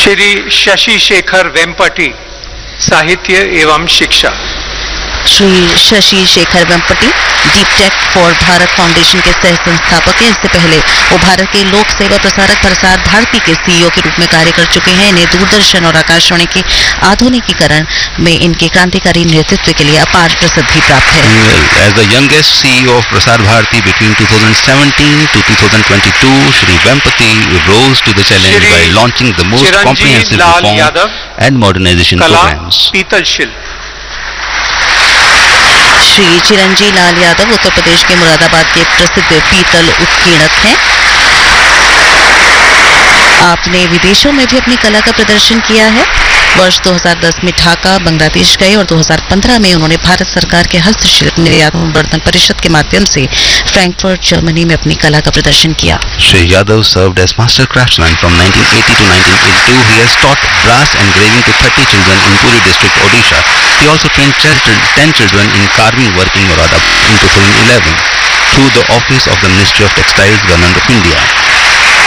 श्री शशि शेखर वेम्पटी, साहित्य एवं शिक्षा। Shri Shashi Shekhar Vempati deep tech for Bharat foundation के सह संस्थापक हैं। इससे पहले वो भारत के लोक सेवा प्रसारक प्रसार भारती के सीईओ के रूप में कार्य कर चुके हैं। इन्हें दूरदर्शन और आकाशवाणी के आधुनिकीकरण में इनके क्रांतिकारी नेतृत्व के लिए अपार प्रसिद्धि प्राप्त है। As the youngest CEO of Prasar Bharati between 2017 to 2022, Shri Vempati rose to the challenge by launching the most comprehensive reform and modernization programs. पीतल शिल्प। श्री चिरंजी लाल यादव उत्तर प्रदेश के मुरादाबाद के प्रसिद्ध पीतल उत्कीर्णक हैं। आपने विदेशों में भी अपनी कला का प्रदर्शन किया है। वर्ष 2010 में ढाका, बांग्लादेश गए और 2015 में उन्होंने भारत सरकार के हस्तशिल्प निर्यात संवर्धन परिषद के माध्यम से फ्रैंकफर्ट, जर्मनी में अपनी कला का प्रदर्शन किया। Shri Yadav served as master craftsman from 1980 to 1982. He has taught brass engraving to 30 children in Puri district, Odisha. He also trained 10 children in carving work in Moradabad in 2011 through the office of the Ministry of Textiles, Government of India.